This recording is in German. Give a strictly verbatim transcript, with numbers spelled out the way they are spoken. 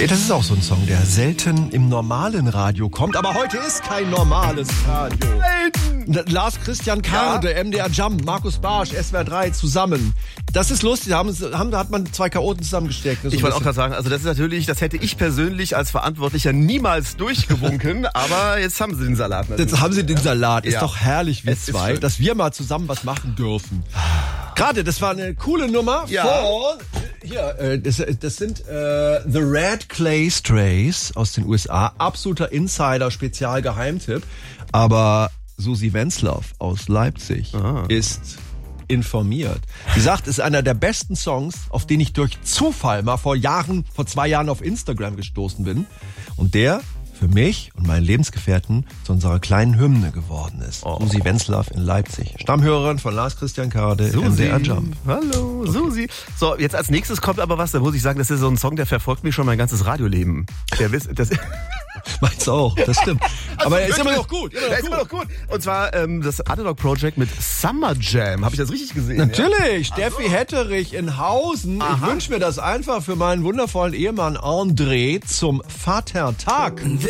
Das ist auch so ein Song, der selten im normalen Radio kommt. Aber heute ist kein normales Radio. Lars Christian Karde, ja. M D R Jump, Markus Barsch, S W R drei zusammen. Das ist lustig, da, haben, haben, da hat man zwei Chaoten zusammengesteckt. Ich wollte auch gerade sagen, also das ist natürlich, das hätte ich persönlich als Verantwortlicher niemals durchgewunken, aber jetzt haben sie den Salat natürlich. Jetzt haben sie den Salat. Ist ja. doch herrlich, wir es zwei, dass wir mal zusammen was machen dürfen. Gerade, das war eine coole Nummer ja. von, hier, äh, das, das sind äh, The Red Clay Strays aus den U S A. Absoluter Insider, Spezialgeheimtipp. Aber Susi Wenzlaff aus Leipzig ah. ist informiert. Sie sagt, es ist einer der besten Songs, auf den ich durch Zufall mal vor Jahren, vor zwei Jahren auf Instagram gestoßen bin. Und der für mich und meinen Lebensgefährten zu unserer kleinen Hymne geworden ist. Oh. Susi Wenzlaff in Leipzig. Stammhörerin von Lars Christian Karde, M D R Jump. Hallo, okay. Susi. So, jetzt als nächstes kommt aber was, da muss ich sagen, das ist so ein Song, der verfolgt mich schon mein ganzes Radioleben. Der wisst, das Meins auch, das stimmt. Aber er ist immer noch gut. Er ist immer noch gut. Und zwar ähm, das Underdog Project mit Summer Jam. Habe ich das richtig gesehen? Natürlich. Ja? Steffi so. Hetterich in Hausen. Aha. Ich wünsche mir das einfach für meinen wundervollen Ehemann André zum Vatertag.